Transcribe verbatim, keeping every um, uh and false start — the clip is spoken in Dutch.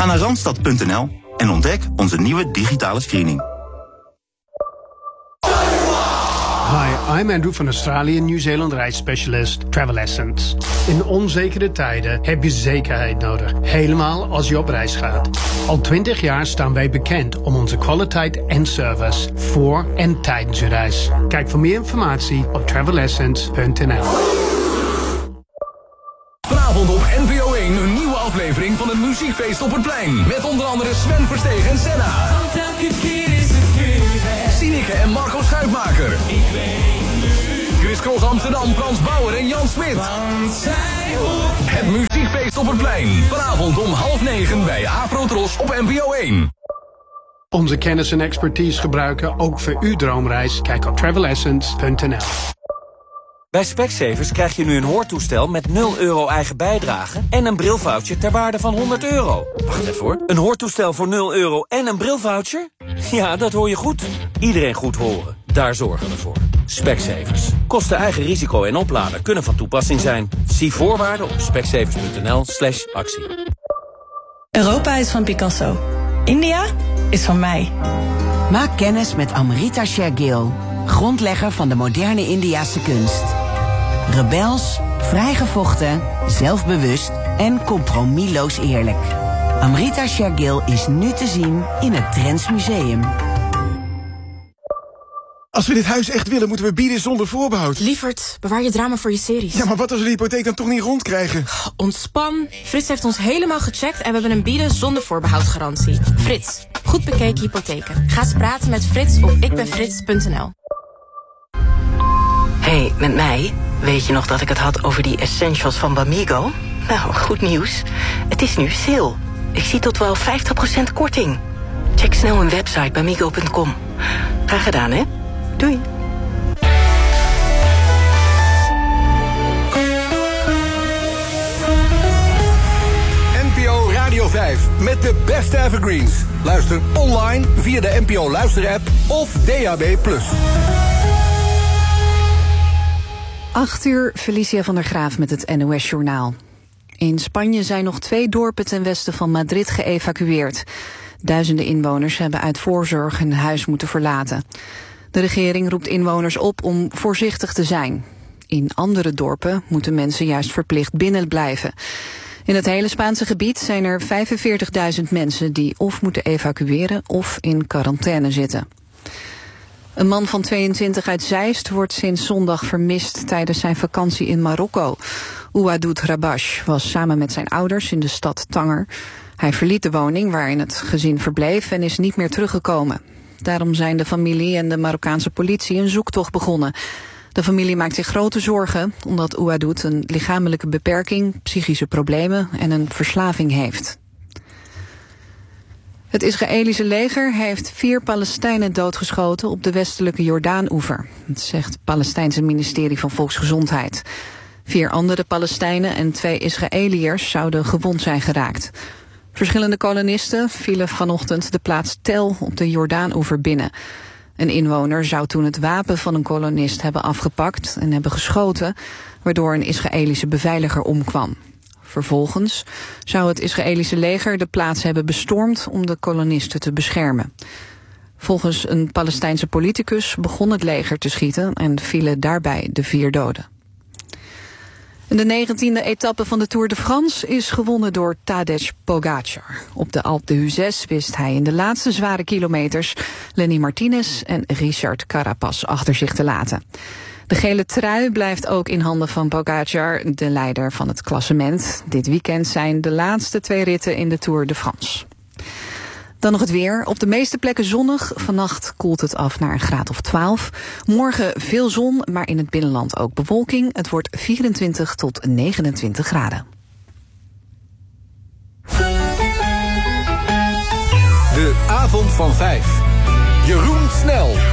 Ga naar randstad punt n l en ontdek onze nieuwe digitale screening. Hi, I'm Andrew van Australië Nieuw-Zeeland reisspecialist Travel Essence. In onzekere tijden heb je zekerheid nodig, helemaal als je op reis gaat. Al twintig jaar staan wij bekend om onze kwaliteit en service voor en tijdens je reis. Kijk voor meer informatie op travel essence punt n l. Vanavond op N P O één een nieuwe aflevering van het Muziekfeest op het Plein. Met onder andere Sven Verstegen en Senna. Want elke keer is het weer weg. Sineke en Marco Schuitmaker. Ik weet nu. Chris Cross Amsterdam, Frans Bauer en Jan Smit. Want zij hoort. Het Muziekfeest op het Plein. Vanavond om half negen bij Afrotros op N P O één. Onze kennis en expertise gebruiken ook voor uw droomreis. Kijk op travel essence punt n l. Bij Specsavers krijg je nu een hoortoestel met nul euro eigen bijdrage en een brilvoucher ter waarde van honderd euro. Wacht even hoor. Een hoortoestel voor nul euro en een brilvoucher? Ja, dat hoor je goed. Iedereen goed horen. Daar zorgen we voor. Specsavers. Kosten eigen risico en oplader kunnen van toepassing zijn. Zie voorwaarden op specsavers punt n l slash actie. Europa is van Picasso. India is van mij. Maak kennis met Amrita Shergill, grondlegger van de moderne Indiase kunst. Rebels, vrijgevochten, zelfbewust en compromisloos eerlijk. Amrita Shergill is nu te zien in het Drents Museum. Als we dit huis echt willen, moeten we bieden zonder voorbehoud. Lieverd, bewaar je drama voor je series. Ja, maar wat als we de hypotheek dan toch niet rondkrijgen? Ontspan. Frits heeft ons helemaal gecheckt en we hebben een bieden zonder voorbehoud garantie. Frits, goed bekeken hypotheken. Ga eens praten met Frits op ikbenfrits punt n l. Hey, met mij? Weet je nog dat ik het had over die essentials van Bamigo? Nou, goed nieuws. Het is nu sale. Ik zie tot wel vijftig procent korting. Check snel hun website bamigo punt com. Graag gedaan, hè? Doei. N P O Radio vijf met de beste evergreens. Luister online via de N P O luisterapp of D A B plus. acht uur, Felicia van der Graaf met het N O S-journaal. In Spanje zijn nog twee dorpen ten westen van Madrid geëvacueerd. Duizenden inwoners hebben uit voorzorg hun huis moeten verlaten. De regering roept inwoners op om voorzichtig te zijn. In andere dorpen moeten mensen juist verplicht binnen blijven. In het hele Spaanse gebied zijn er vijfenveertigduizend mensen die of moeten evacueren of in quarantaine zitten. Een man van tweeëntwintig uit Zeist wordt sinds zondag vermist tijdens zijn vakantie in Marokko. Ouadoud Rabash was samen met zijn ouders in de stad Tanger. Hij verliet de woning waarin het gezin verbleef en is niet meer teruggekomen. Daarom zijn de familie en de Marokkaanse politie een zoektocht begonnen. De familie maakt zich grote zorgen omdat Ouadoud een lichamelijke beperking, psychische problemen en een verslaving heeft. Het Israëlische leger heeft vier Palestijnen doodgeschoten op de westelijke Jordaan-oever. Dat zegt het Palestijnse ministerie van Volksgezondheid. Vier andere Palestijnen en twee Israëliërs zouden gewond zijn geraakt. Verschillende kolonisten vielen vanochtend de plaats Tel op de Jordaan-oever binnen. Een inwoner zou toen het wapen van een kolonist hebben afgepakt en hebben geschoten, waardoor een Israëlische beveiliger omkwam. Vervolgens zou het Israëlische leger de plaats hebben bestormd om de kolonisten te beschermen. Volgens een Palestijnse politicus begon het leger te schieten en vielen daarbij de vier doden. De negentiende etappe van de Tour de France is gewonnen door Tadej Pogacar. Op de Alpe d'Huez wist hij in de laatste zware kilometers Lenny Martinez en Richard Carapaz achter zich te laten. De gele trui blijft ook in handen van Pogacar, de leider van het klassement. Dit weekend zijn de laatste twee ritten in de Tour de France. Dan nog het weer. Op de meeste plekken zonnig. Vannacht koelt het af naar een graad of twaalf. Morgen veel zon, maar in het binnenland ook bewolking. Het wordt vierentwintig tot negenentwintig graden. De avond van vijf. Jeroen Snel.